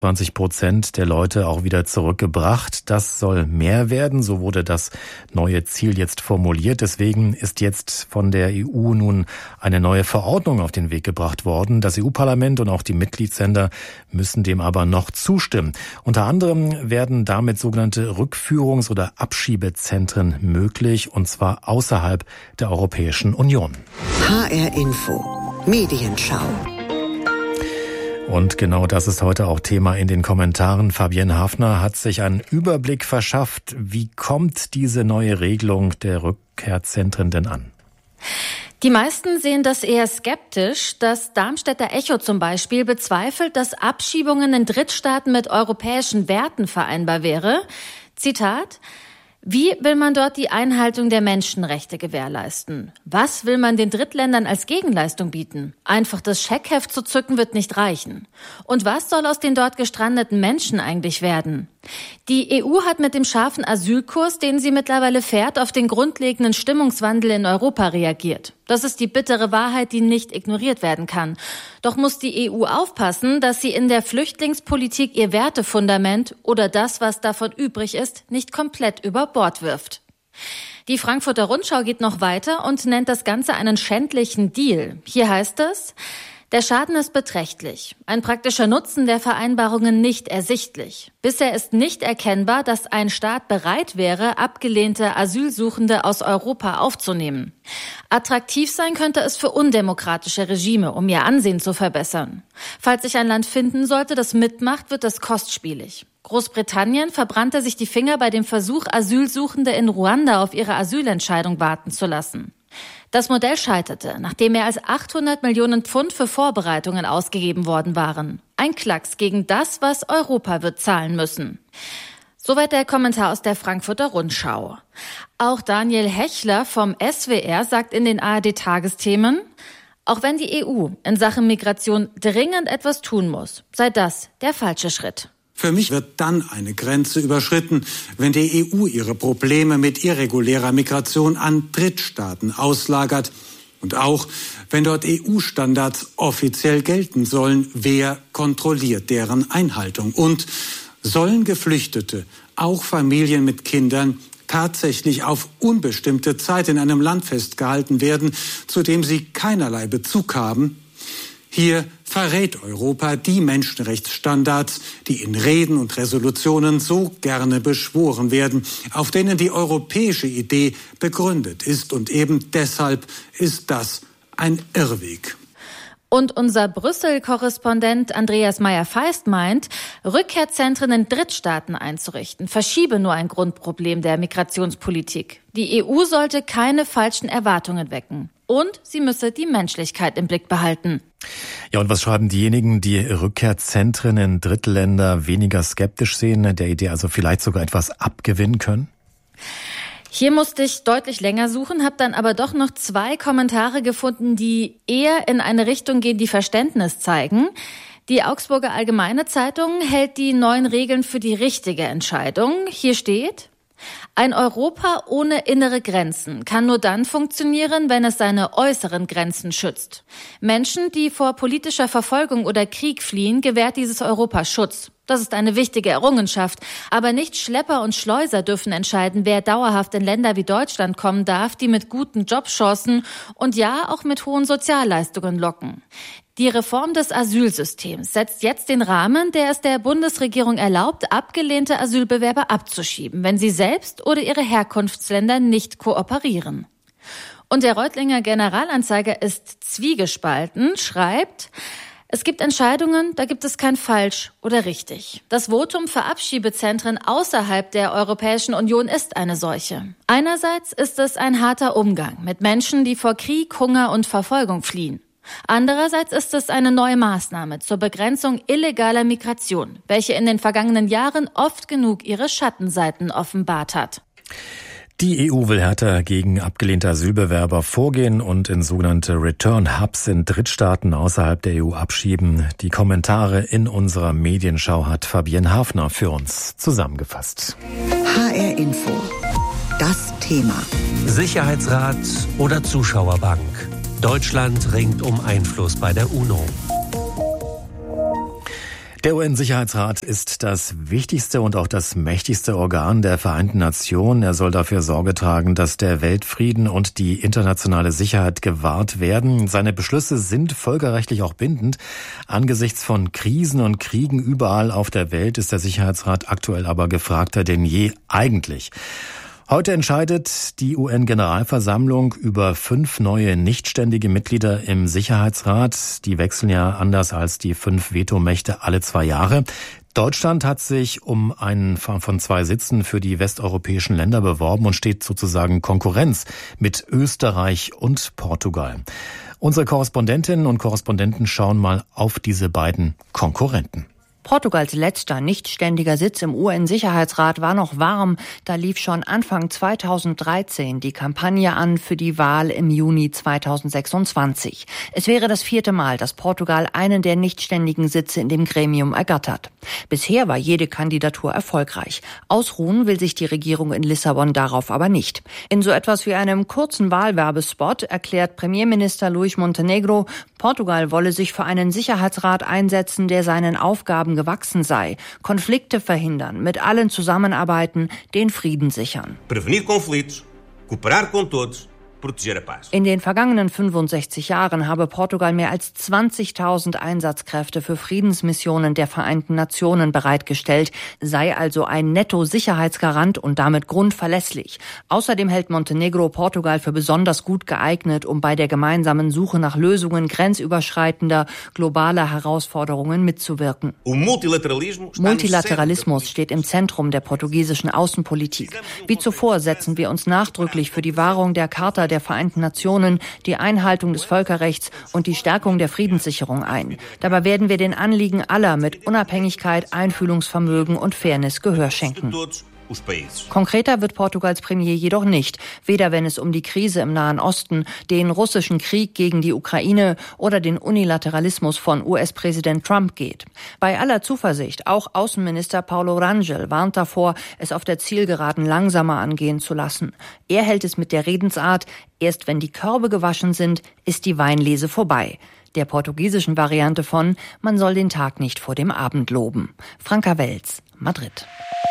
20% der Leute auch wieder zurückgebracht. Das soll mehr werden, so wurde das neue Ziel jetzt formuliert. Deswegen ist jetzt von der EU nun eine neue Verordnung auf den Weg gebracht worden. Das EU-Parlament und auch die Mitgliedsländer müssen dem aber noch zustimmen. Unter anderem werden damit sogenannte Rückführungs- oder Abschiebezentren möglich, und zwar außerhalb der Europäischen Union. HR Info, Medienschau. Und genau das ist heute auch Thema in den Kommentaren. Fabienne Hafner hat sich einen Überblick verschafft. Wie kommt diese neue Regelung der Rückkehrzentren denn an? Die meisten sehen das eher skeptisch. Das Darmstädter Echo zum Beispiel bezweifelt, dass Abschiebungen in Drittstaaten mit europäischen Werten vereinbar wäre. Zitat: Wie will man dort die Einhaltung der Menschenrechte gewährleisten? Was will man den Drittländern als Gegenleistung bieten? Einfach das Scheckheft zu zücken wird nicht reichen. Und was soll aus den dort gestrandeten Menschen eigentlich werden? Die EU hat mit dem scharfen Asylkurs, den sie mittlerweile fährt, auf den grundlegenden Stimmungswandel in Europa reagiert. Das ist die bittere Wahrheit, die nicht ignoriert werden kann. Doch muss die EU aufpassen, dass sie in der Flüchtlingspolitik ihr Wertefundament oder das, was davon übrig ist, nicht komplett über Bord wirft. Die Frankfurter Rundschau geht noch weiter und nennt das Ganze einen schändlichen Deal. Hier heißt es: Der Schaden ist beträchtlich, ein praktischer Nutzen der Vereinbarungen nicht ersichtlich. Bisher ist nicht erkennbar, dass ein Staat bereit wäre, abgelehnte Asylsuchende aus Europa aufzunehmen. Attraktiv sein könnte es für undemokratische Regime, um ihr Ansehen zu verbessern. Falls sich ein Land finden sollte, das mitmacht, wird das kostspielig. Großbritannien verbrannte sich die Finger bei dem Versuch, Asylsuchende in Ruanda auf ihre Asylentscheidung warten zu lassen. Das Modell scheiterte, nachdem mehr als 800 Millionen Pfund für Vorbereitungen ausgegeben worden waren. Ein Klacks gegen das, was Europa wird zahlen müssen. Soweit der Kommentar aus der Frankfurter Rundschau. Auch Daniel Hechler vom SWR sagt in den ARD-Tagesthemen: Auch wenn die EU in Sachen Migration dringend etwas tun muss, sei das der falsche Schritt. Für mich wird dann eine Grenze überschritten, wenn die EU ihre Probleme mit irregulärer Migration an Drittstaaten auslagert. Und auch, wenn dort EU-Standards offiziell gelten sollen, wer kontrolliert deren Einhaltung? Und sollen Geflüchtete, auch Familien mit Kindern, tatsächlich auf unbestimmte Zeit in einem Land festgehalten werden, zu dem sie keinerlei Bezug haben? Hier verrät Europa die Menschenrechtsstandards, die in Reden und Resolutionen so gerne beschworen werden, auf denen die europäische Idee begründet ist. Und eben deshalb ist das ein Irrweg. Und unser Brüssel-Korrespondent Andreas Meyer-Feist meint, Rückkehrzentren in Drittstaaten einzurichten, verschiebe nur ein Grundproblem der Migrationspolitik. Die EU sollte keine falschen Erwartungen wecken. Und sie müsse die Menschlichkeit im Blick behalten. Ja, und was schreiben diejenigen, die Rückkehrzentren in Drittländer weniger skeptisch sehen, der Idee also vielleicht sogar etwas abgewinnen können? Hier musste ich deutlich länger suchen, habe dann aber doch noch 2 Kommentare gefunden, die eher in eine Richtung gehen, die Verständnis zeigen. Die Augsburger Allgemeine Zeitung hält die neuen Regeln für die richtige Entscheidung. Hier steht: Ein Europa ohne innere Grenzen kann nur dann funktionieren, wenn es seine äußeren Grenzen schützt. Menschen, die vor politischer Verfolgung oder Krieg fliehen, gewährt dieses Europa Schutz. Das ist eine wichtige Errungenschaft. Aber nicht Schlepper und Schleuser dürfen entscheiden, wer dauerhaft in Länder wie Deutschland kommen darf, die mit guten Jobchancen und ja auch mit hohen Sozialleistungen locken. Die Reform des Asylsystems setzt jetzt den Rahmen, der es der Bundesregierung erlaubt, abgelehnte Asylbewerber abzuschieben, wenn sie selbst oder ihre Herkunftsländer nicht kooperieren. Und der Reutlinger Generalanzeiger ist zwiegespalten, schreibt: Es gibt Entscheidungen, da gibt es kein falsch oder richtig. Das Votum für Abschiebezentren außerhalb der Europäischen Union ist eine solche. Einerseits ist es ein harter Umgang mit Menschen, die vor Krieg, Hunger und Verfolgung fliehen. Andererseits ist es eine neue Maßnahme zur Begrenzung illegaler Migration, welche in den vergangenen Jahren oft genug ihre Schattenseiten offenbart hat. Die EU will härter gegen abgelehnte Asylbewerber vorgehen und in sogenannte Return-Hubs in Drittstaaten außerhalb der EU abschieben. Die Kommentare in unserer Medienschau hat Fabienne Hafner für uns zusammengefasst. HR Info. Das Thema. Sicherheitsrat oder Zuschauerbank. Deutschland ringt um Einfluss bei der UNO. Der UN-Sicherheitsrat ist das wichtigste und auch das mächtigste Organ der Vereinten Nationen. Er soll dafür Sorge tragen, dass der Weltfrieden und die internationale Sicherheit gewahrt werden. Seine Beschlüsse sind völkerrechtlich auch bindend. Angesichts von Krisen und Kriegen überall auf der Welt ist der Sicherheitsrat aktuell aber gefragter denn je eigentlich. Heute entscheidet die UN-Generalversammlung über 5 neue nichtständige Mitglieder im Sicherheitsrat. Die wechseln ja anders als die 5 Vetomächte alle 2 Jahre. Deutschland hat sich um einen von 2 Sitzen für die westeuropäischen Länder beworben und steht sozusagen Konkurrenz mit Österreich und Portugal. Unsere Korrespondentinnen und Korrespondenten schauen mal auf diese beiden Konkurrenten. Portugals letzter nichtständiger Sitz im UN-Sicherheitsrat war noch warm. Da lief schon Anfang 2013 die Kampagne an für die Wahl im Juni 2026. Es wäre das 4. Mal, dass Portugal einen der nichtständigen Sitze in dem Gremium ergattert. Bisher war jede Kandidatur erfolgreich. Ausruhen will sich die Regierung in Lissabon darauf aber nicht. In so etwas wie einem kurzen Wahlwerbespot erklärt Premierminister Luís Montenegro, Portugal wolle sich für einen Sicherheitsrat einsetzen, der seinen Aufgaben gewachsen sei, Konflikte verhindern, mit allen zusammenarbeiten, den Frieden sichern. Prevenir conflitos, cooperar com todos. In den vergangenen 65 Jahren habe Portugal mehr als 20.000 Einsatzkräfte für Friedensmissionen der Vereinten Nationen bereitgestellt, sei also ein Netto-Sicherheitsgarant und damit grundverlässlich. Außerdem hält Montenegro Portugal für besonders gut geeignet, um bei der gemeinsamen Suche nach Lösungen grenzüberschreitender, globaler Herausforderungen mitzuwirken. Multilateralismus steht im Zentrum der portugiesischen Außenpolitik. Wie zuvor setzen wir uns nachdrücklich für die Wahrung der Charta der Vereinten Nationen, die Einhaltung des Völkerrechts und die Stärkung der Friedenssicherung ein. Dabei werden wir den Anliegen aller mit Unabhängigkeit, Einfühlungsvermögen und Fairness Gehör schenken. Konkreter wird Portugals Premier jedoch nicht, weder wenn es um die Krise im Nahen Osten, den russischen Krieg gegen die Ukraine oder den Unilateralismus von US-Präsident Trump geht. Bei aller Zuversicht, auch Außenminister Paulo Rangel warnt davor, es auf der Zielgeraden langsamer angehen zu lassen. Er hält es mit der Redensart, erst wenn die Körbe gewaschen sind, ist die Weinlese vorbei. Der portugiesischen Variante von, man soll den Tag nicht vor dem Abend loben. Franka Welz, Madrid.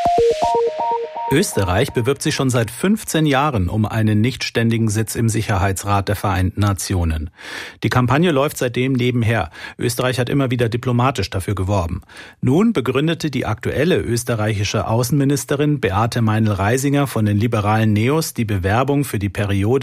Österreich bewirbt sich schon seit 15 Jahren um einen nichtständigen Sitz im Sicherheitsrat der Vereinten Nationen. Die Kampagne läuft seitdem nebenher. Österreich hat immer wieder diplomatisch dafür geworben. Nun begründete die aktuelle österreichische Außenministerin Beate Meinl-Reisinger von den liberalen Neos die Bewerbung für die Periode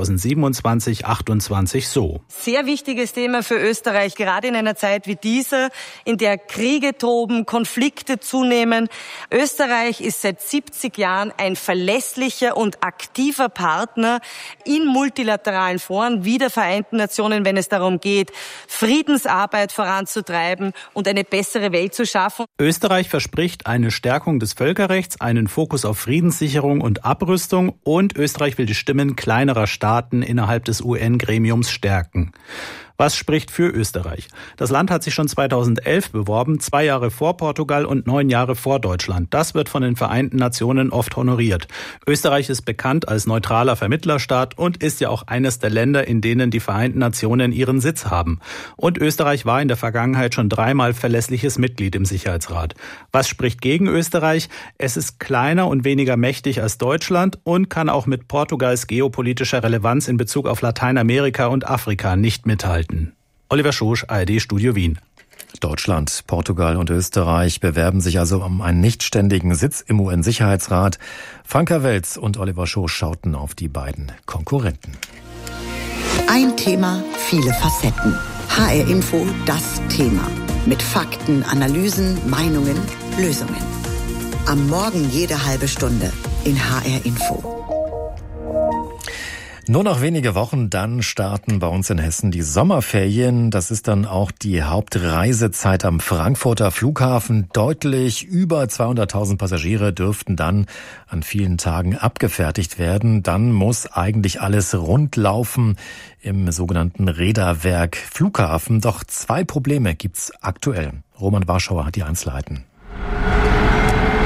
2027-28 so. Sehr wichtiges Thema für Österreich, gerade in einer Zeit wie dieser, in der Kriege toben, Konflikte zunehmen. Österreich ist seit 70 Jahren ein verlässlicher und aktiver Partner in multilateralen Foren wie der Vereinten Nationen, wenn es darum geht, Friedensarbeit voranzutreiben und eine bessere Welt zu schaffen. Österreich verspricht eine Stärkung des Völkerrechts, einen Fokus auf Friedenssicherung und Abrüstung und Österreich will die Stimmen kleinerer Staaten innerhalb des UN-Gremiums stärken. Was spricht für Österreich? Das Land hat sich schon 2011 beworben, 2 Jahre vor Portugal und 9 Jahre vor Deutschland. Das wird von den Vereinten Nationen oft honoriert. Österreich ist bekannt als neutraler Vermittlerstaat und ist ja auch eines der Länder, in denen die Vereinten Nationen ihren Sitz haben. Und Österreich war in der Vergangenheit schon 3-mal verlässliches Mitglied im Sicherheitsrat. Was spricht gegen Österreich? Es ist kleiner und weniger mächtig als Deutschland und kann auch mit Portugals geopolitischer Relevanz in Bezug auf Lateinamerika und Afrika nicht mithalten. Oliver Schosch, ARD Studio Wien. Deutschland, Portugal und Österreich bewerben sich also um einen nichtständigen Sitz im UN-Sicherheitsrat. Franka Welz und Oliver Schosch schauten auf die beiden Konkurrenten. Ein Thema, viele Facetten. HR Info, das Thema. Mit Fakten, Analysen, Meinungen, Lösungen. Am Morgen jede halbe Stunde in HR Info. Nur noch wenige Wochen, dann starten bei uns in Hessen die Sommerferien. Das ist dann auch die Hauptreisezeit am Frankfurter Flughafen. Deutlich über 200.000 Passagiere dürften dann an vielen Tagen abgefertigt werden. Dann muss eigentlich alles rund laufen im sogenannten Räderwerk Flughafen. Doch 2 Probleme gibt's aktuell. Roman Warschauer hat die Einzelheiten.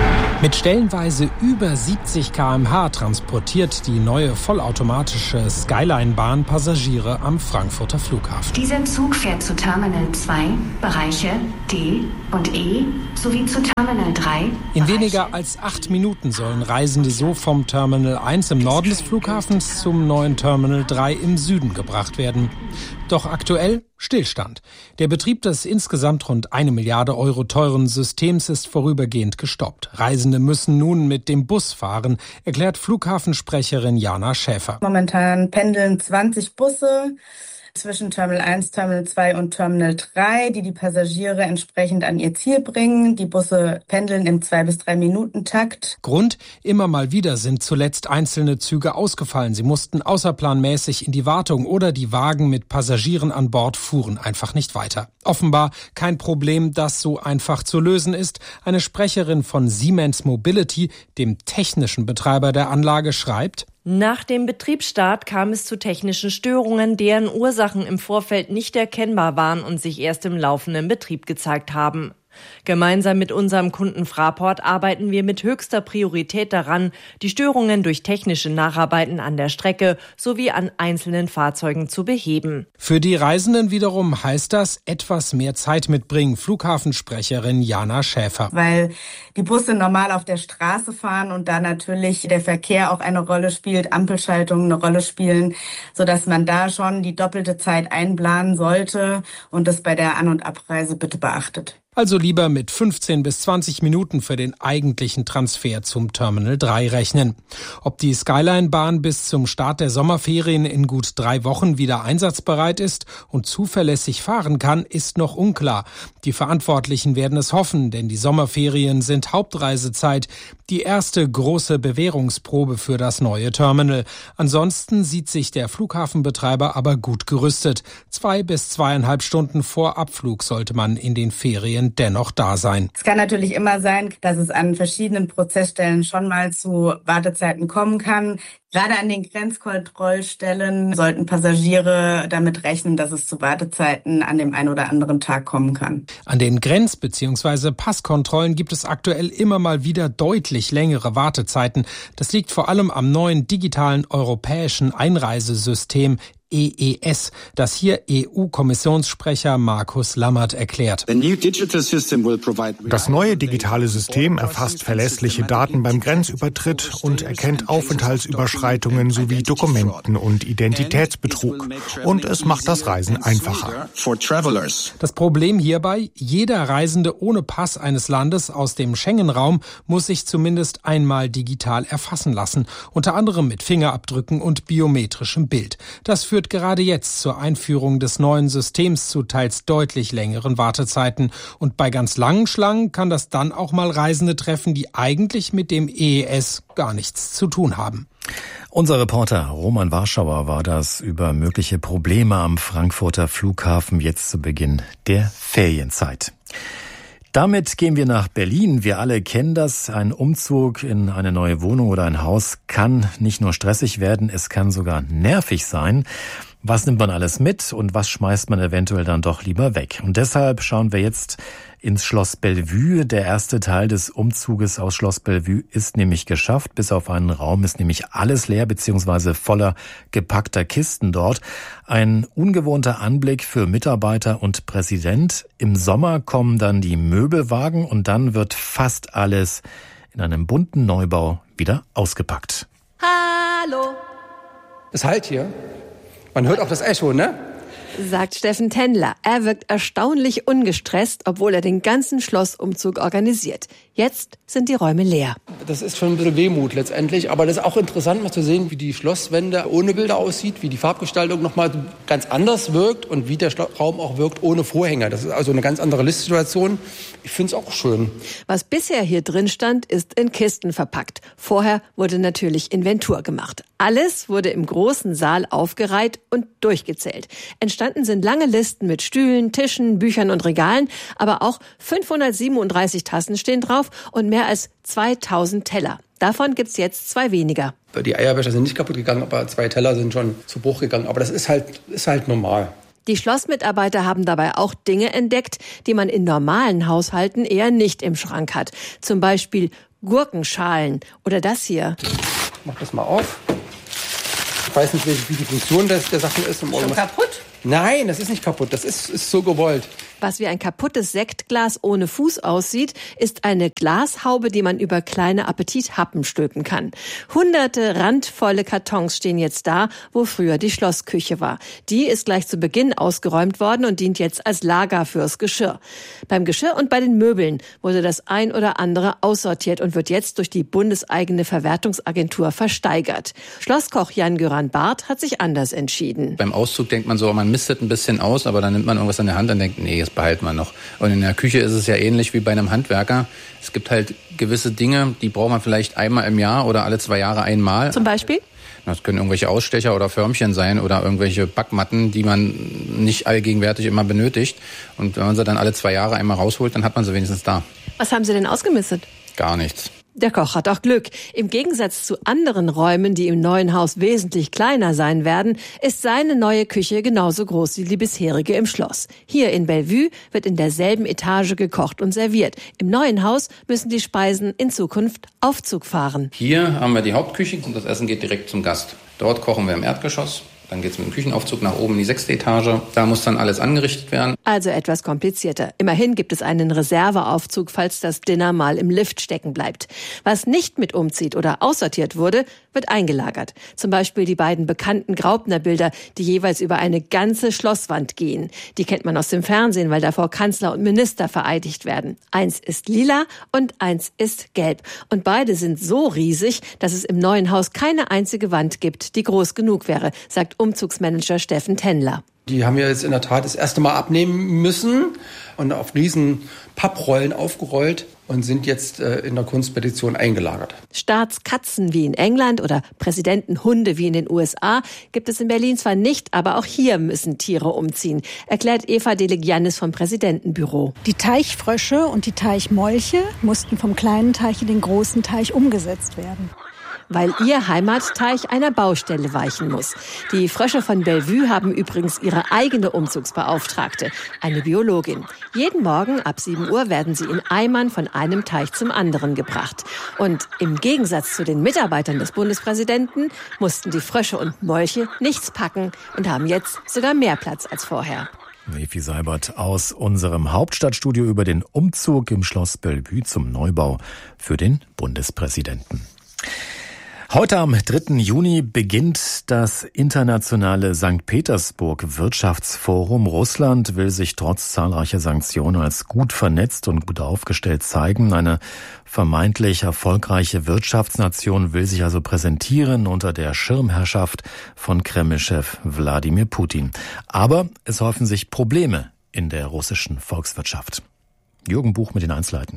Mit stellenweise über 70 km/h transportiert die neue vollautomatische Skyline-Bahn Passagiere am Frankfurter Flughafen. Dieser Zug fährt zu Terminal 2, Bereiche D und E, sowie zu Terminal 3. In weniger als 8 Minuten sollen Reisende so vom Terminal 1 im Norden des Flughafens zum neuen Terminal 3 im Süden gebracht werden. Doch aktuell Stillstand. Der Betrieb des insgesamt rund 1 Milliarde Euro teuren Systems ist vorübergehend gestoppt. Reisende müssen nun mit dem Bus fahren, erklärt Flughafensprecherin Jana Schäfer. Momentan pendeln 20 Busse zwischen Terminal 1, Terminal 2 und Terminal 3, die Passagiere entsprechend an ihr Ziel bringen. Die Busse pendeln im 2- bis 3-Minuten-Takt. Grund: immer mal wieder sind zuletzt einzelne Züge ausgefallen. Sie mussten außerplanmäßig in die Wartung oder die Wagen mit Passagieren an Bord fuhren einfach nicht weiter. Offenbar kein Problem, das so einfach zu lösen ist. Eine Sprecherin von Siemens Mobility, dem technischen Betreiber der Anlage, schreibt: Nach dem Betriebsstart kam es zu technischen Störungen, deren Ursachen im Vorfeld nicht erkennbar waren und sich erst im laufenden Betrieb gezeigt haben. Gemeinsam mit unserem Kunden Fraport arbeiten wir mit höchster Priorität daran, die Störungen durch technische Nacharbeiten an der Strecke sowie an einzelnen Fahrzeugen zu beheben. Für die Reisenden wiederum heißt das etwas mehr Zeit mitbringen, Flughafensprecherin Jana Schäfer. Weil die Busse normal auf der Straße fahren und da natürlich der Verkehr auch eine Rolle spielt, Ampelschaltungen eine Rolle spielen, sodass man da schon die doppelte Zeit einplanen sollte und das bei der An- und Abreise bitte beachtet. Also lieber mit 15 bis 20 Minuten für den eigentlichen Transfer zum Terminal 3 rechnen. Ob die Skyline-Bahn bis zum Start der Sommerferien in gut 3 Wochen wieder einsatzbereit ist und zuverlässig fahren kann, ist noch unklar. Die Verantwortlichen werden es hoffen, denn die Sommerferien sind Hauptreisezeit, die erste große Bewährungsprobe für das neue Terminal. Ansonsten sieht sich der Flughafenbetreiber aber gut gerüstet. 2 bis 2,5 Stunden vor Abflug sollte man in den Ferien dennoch da sein. Es kann natürlich immer sein, dass es an verschiedenen Prozessstellen schon mal zu Wartezeiten kommen kann. Gerade an den Grenzkontrollstellen sollten Passagiere damit rechnen, dass es zu Wartezeiten an dem einen oder anderen Tag kommen kann. An den Grenz- bzw. Passkontrollen gibt es aktuell immer mal wieder deutlich längere Wartezeiten. Das liegt vor allem am neuen digitalen europäischen Einreisesystem EES, das hier EU-Kommissionssprecher Markus Lammert erklärt. Das neue digitale System erfasst verlässliche Daten beim Grenzübertritt und erkennt Aufenthaltsüberschreitungen sowie Dokumenten- und Identitätsbetrug. Und es macht das Reisen einfacher. Das Problem hierbei: jeder Reisende ohne Pass eines Landes aus dem Schengen-Raum muss sich zumindest einmal digital erfassen lassen, unter anderem mit Fingerabdrücken und biometrischem Bild. Das führt gerade jetzt zur Einführung des neuen Systems zu teils deutlich längeren Wartezeiten. Und bei ganz langen Schlangen kann das dann auch mal Reisende treffen, die eigentlich mit dem EES gar nichts zu tun haben. Unser Reporter Roman Warschauer war das über mögliche Probleme am Frankfurter Flughafen jetzt zu Beginn der Ferienzeit. Damit gehen wir nach Berlin. Wir alle kennen das. Ein Umzug in eine neue Wohnung oder ein Haus kann nicht nur stressig werden, es kann sogar nervig sein. Was nimmt man alles mit und was schmeißt man eventuell dann doch lieber weg? Und deshalb schauen wir jetzt ins Schloss Bellevue. Der erste Teil des Umzuges aus Schloss Bellevue ist nämlich geschafft. Bis auf einen Raum ist nämlich alles leer bzw. voller gepackter Kisten dort. Ein ungewohnter Anblick für Mitarbeiter und Präsident. Im Sommer kommen dann die Möbelwagen und dann wird fast alles in einem bunten Neubau wieder ausgepackt. Hallo. Es halt hier. Man hört auch das Echo, ne? Sagt Steffen Tendler. Er wirkt erstaunlich ungestresst, obwohl er den ganzen Schlossumzug organisiert. Jetzt sind die Räume leer. Das ist schon ein bisschen Wehmut letztendlich, aber das ist auch interessant, mal zu sehen, wie die Schlosswände ohne Bilder aussieht, wie die Farbgestaltung nochmal ganz anders wirkt und wie der Raum auch wirkt ohne Vorhänge. Das ist also eine ganz andere Listsituation. Ich finde es auch schön. Was bisher hier drin stand, ist in Kisten verpackt. Vorher wurde natürlich Inventur gemacht. Alles wurde im großen Saal aufgereiht und durchgezählt. Entstanden sind lange Listen mit Stühlen, Tischen, Büchern und Regalen, aber auch 537 Tassen stehen drauf und mehr als 2000 Teller. Davon gibt's jetzt 2 weniger. Die Eierbecher sind nicht kaputt gegangen, aber 2 Teller sind schon zu Bruch gegangen. Aber das ist halt normal. Die Schlossmitarbeiter haben dabei auch Dinge entdeckt, die man in normalen Haushalten eher nicht im Schrank hat. Zum Beispiel Gurkenschalen oder das hier. Ich mach das mal auf. Ich weiß nicht, wie die Funktion der Sachen ist. Schon kaputt? Nein, das ist nicht kaputt. Das ist so gewollt. Was wie ein kaputtes Sektglas ohne Fuß aussieht, ist eine Glashaube, die man über kleine Appetithappen stülpen kann. Hunderte randvolle Kartons stehen jetzt da, wo früher die Schlossküche war. Die ist gleich zu Beginn ausgeräumt worden und dient jetzt als Lager fürs Geschirr. Beim Geschirr und bei den Möbeln wurde das ein oder andere aussortiert und wird jetzt durch die bundeseigene Verwertungsagentur versteigert. Schlosskoch Jan-Göran Barth hat sich anders entschieden. Beim Auszug denkt man so, man mistet ein bisschen aus, aber dann nimmt man irgendwas in der Hand und denkt, nee, das behalten wir noch. Und in der Küche ist es ja ähnlich wie bei einem Handwerker. Es gibt halt gewisse Dinge, die braucht man vielleicht einmal im Jahr oder alle 2 Jahre einmal. Zum Beispiel? Das können irgendwelche Ausstecher oder Förmchen sein oder irgendwelche Backmatten, die man nicht allgegenwärtig immer benötigt. Und wenn man sie dann alle 2 Jahre einmal rausholt, dann hat man sie wenigstens da. Was haben Sie denn ausgemistet? Gar nichts. Der Koch hat auch Glück. Im Gegensatz zu anderen Räumen, die im neuen Haus wesentlich kleiner sein werden, ist seine neue Küche genauso groß wie die bisherige im Schloss. Hier in Bellevue wird in derselben Etage gekocht und serviert. Im neuen Haus müssen die Speisen in Zukunft Aufzug fahren. Hier haben wir die Hauptküche und das Essen geht direkt zum Gast. Dort kochen wir im Erdgeschoss. Dann geht's mit dem Küchenaufzug nach oben in die 6. Etage. Da muss dann alles angerichtet werden. Also etwas komplizierter. Immerhin gibt es einen Reserveaufzug, falls das Dinner mal im Lift stecken bleibt. Was nicht mit umzieht oder aussortiert wurde, wird eingelagert. Zum Beispiel die beiden bekannten Graupner-Bilder, die jeweils über eine ganze Schlosswand gehen. Die kennt man aus dem Fernsehen, weil davor Kanzler und Minister vereidigt werden. Eins ist lila und eins ist gelb. Und beide sind so riesig, dass es im neuen Haus keine einzige Wand gibt, die groß genug wäre, sagt Umzugsmanager Steffen Tendler. Die haben wir jetzt in der Tat das erste Mal abnehmen müssen und auf riesen Papprollen aufgerollt und sind jetzt in der Kunstpetition eingelagert. Staatskatzen wie in England oder Präsidentenhunde wie in den USA gibt es in Berlin zwar nicht, aber auch hier müssen Tiere umziehen, erklärt Eva Delegiannis vom Präsidentenbüro. Die Teichfrösche und die Teichmolche mussten vom kleinen Teich in den großen Teich umgesetzt werden. Weil ihr Heimatteich einer Baustelle weichen muss. Die Frösche von Bellevue haben übrigens ihre eigene Umzugsbeauftragte, eine Biologin. Jeden Morgen ab 7 Uhr werden sie in Eimern von einem Teich zum anderen gebracht. Und im Gegensatz zu den Mitarbeitern des Bundespräsidenten mussten die Frösche und Molche nichts packen und haben jetzt sogar mehr Platz als vorher. Evi Seibert aus unserem Hauptstadtstudio über den Umzug im Schloss Bellevue zum Neubau für den Bundespräsidenten. Heute am 3. Juni beginnt das internationale St. Petersburg Wirtschaftsforum. Russland will sich trotz zahlreicher Sanktionen als gut vernetzt und gut aufgestellt zeigen. Eine vermeintlich erfolgreiche Wirtschaftsnation will sich also präsentieren unter der Schirmherrschaft von Kreml-Chef Wladimir Putin. Aber es häufen sich Probleme in der russischen Volkswirtschaft. Jürgen Buch mit den Einzelheiten.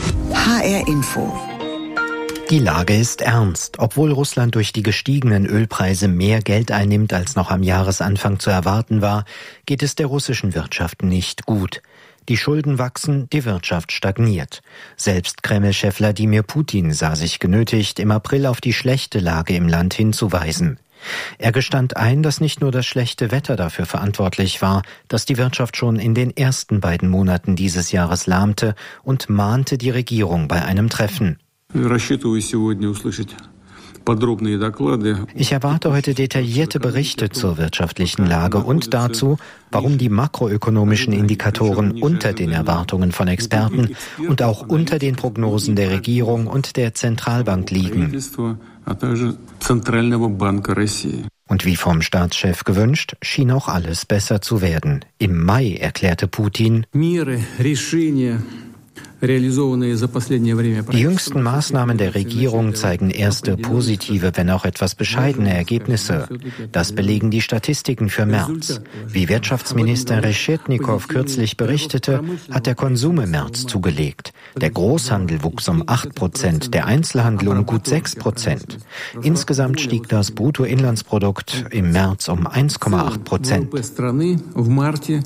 HR Info. Die Lage ist ernst. Obwohl Russland durch die gestiegenen Ölpreise mehr Geld einnimmt, als noch am Jahresanfang zu erwarten war, geht es der russischen Wirtschaft nicht gut. Die Schulden wachsen, die Wirtschaft stagniert. Selbst Kreml-Chef Wladimir Putin sah sich genötigt, im April auf die schlechte Lage im Land hinzuweisen. Er gestand ein, dass nicht nur das schlechte Wetter dafür verantwortlich war, dass die Wirtschaft schon in den ersten beiden Monaten dieses Jahres lahmte und mahnte die Regierung bei einem Treffen. Ich erwarte heute detaillierte Berichte zur wirtschaftlichen Lage und dazu, warum die makroökonomischen Indikatoren unter den Erwartungen von Experten und auch unter den Prognosen der Regierung und der Zentralbank liegen. Und wie vom Staatschef gewünscht, schien auch alles besser zu werden. Im Mai erklärte Putin: Die jüngsten Maßnahmen der Regierung zeigen erste positive, wenn auch etwas bescheidene Ergebnisse. Das belegen die Statistiken für März. Wie Wirtschaftsminister Reshetnikow kürzlich berichtete, hat der Konsum im März zugelegt. Der Großhandel wuchs um 8%, der Einzelhandel um gut 6%. Insgesamt stieg das Bruttoinlandsprodukt im März um 1,8%.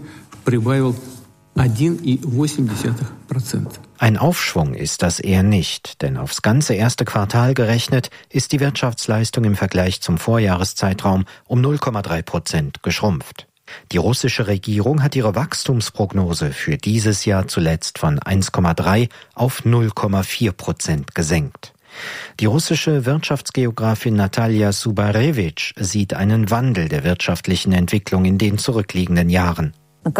Ein Aufschwung ist das eher nicht, denn aufs ganze erste Quartal gerechnet ist die Wirtschaftsleistung im Vergleich zum Vorjahreszeitraum um 0,3% geschrumpft. Die russische Regierung hat ihre Wachstumsprognose für dieses Jahr zuletzt von 1,3 auf 0,4% gesenkt. Die russische Wirtschaftsgeografin Natalia Subarewitsch sieht einen Wandel der wirtschaftlichen Entwicklung in den zurückliegenden Jahren.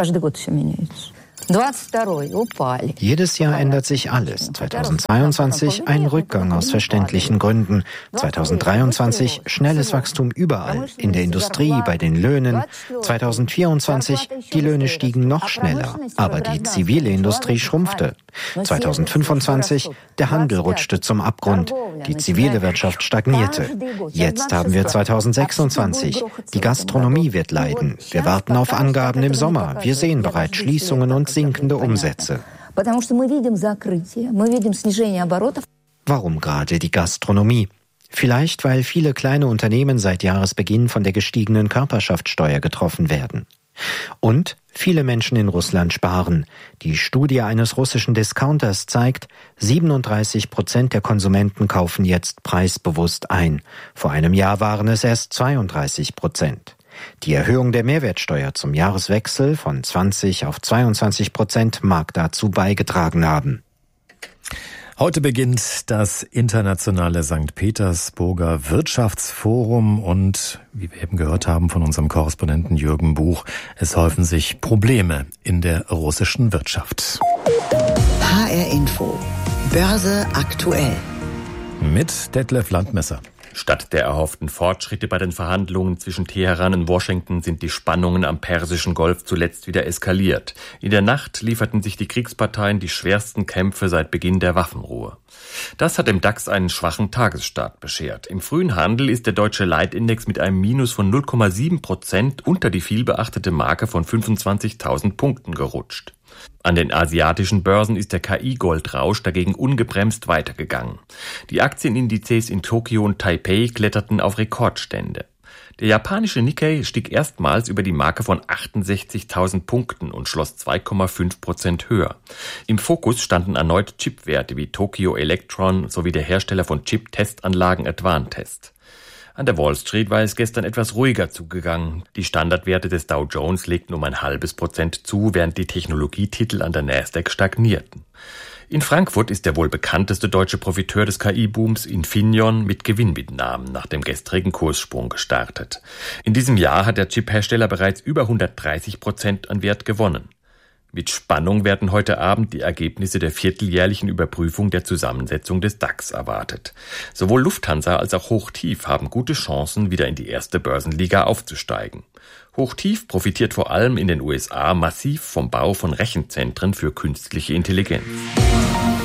Jedes Jahr ändert sich alles. 2022 ein Rückgang aus verständlichen Gründen. 2023 schnelles Wachstum überall, in der Industrie, bei den Löhnen. 2024 die Löhne stiegen noch schneller, aber die zivile Industrie schrumpfte. 2025 der Handel rutschte zum Abgrund, die zivile Wirtschaft stagnierte. Jetzt haben wir 2026. Die Gastronomie wird leiden. Wir warten auf Angaben im Sommer. Wir sehen bereits Schließungen und sinkende Umsätze. Warum gerade die Gastronomie? Vielleicht, weil viele kleine Unternehmen seit Jahresbeginn von der gestiegenen Körperschaftssteuer getroffen werden. Und viele Menschen in Russland sparen. Die Studie eines russischen Discounters zeigt, 37% der Konsumenten kaufen jetzt preisbewusst ein. Vor einem Jahr waren es erst 32%. Die Erhöhung der Mehrwertsteuer zum Jahreswechsel von 20 auf 22% mag dazu beigetragen haben. Heute beginnt das internationale St. Petersburger Wirtschaftsforum und, wie wir eben gehört haben von unserem Korrespondenten Jürgen Buch, es häufen sich Probleme in der russischen Wirtschaft. HR Info. Börse aktuell. Mit Detlef Landmesser. Statt der erhofften Fortschritte bei den Verhandlungen zwischen Teheran und Washington sind die Spannungen am Persischen Golf zuletzt wieder eskaliert. In der Nacht lieferten sich die Kriegsparteien die schwersten Kämpfe seit Beginn der Waffenruhe. Das hat dem DAX einen schwachen Tagesstart beschert. Im frühen Handel ist der deutsche Leitindex mit einem Minus von 0,7% unter die vielbeachtete Marke von 25.000 Punkten gerutscht. An den asiatischen Börsen ist der KI-Goldrausch dagegen ungebremst weitergegangen. Die Aktienindizes in Tokio und Taipei kletterten auf Rekordstände. Der japanische Nikkei stieg erstmals über die Marke von 68.000 Punkten und schloss 2,5% höher. Im Fokus standen erneut Chipwerte wie Tokyo Electron sowie der Hersteller von Chip-Testanlagen Advantest. An der Wall Street war es gestern etwas ruhiger zugegangen. Die Standardwerte des Dow Jones legten um 0,5% zu, während die Technologietitel an der Nasdaq stagnierten. In Frankfurt ist der wohl bekannteste deutsche Profiteur des KI-Booms Infineon mit Gewinnmitnahmen nach dem gestrigen Kurssprung gestartet. In diesem Jahr hat der Chiphersteller bereits über 130% an Wert gewonnen. Mit Spannung werden heute Abend die Ergebnisse der vierteljährlichen Überprüfung der Zusammensetzung des DAX erwartet. Sowohl Lufthansa als auch Hochtief haben gute Chancen, wieder in die erste Börsenliga aufzusteigen. Hochtief profitiert vor allem in den USA massiv vom Bau von Rechenzentren für künstliche Intelligenz.